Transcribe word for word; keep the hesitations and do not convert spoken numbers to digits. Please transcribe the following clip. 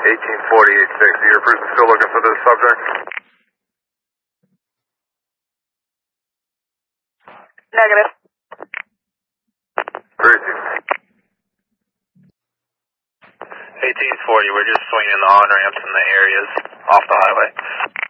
eighteen forty-eight six. Are your person still looking for this subject? Negative. Gracie. eighteen forty, we're just swinging the on-ramps in the areas off the highway.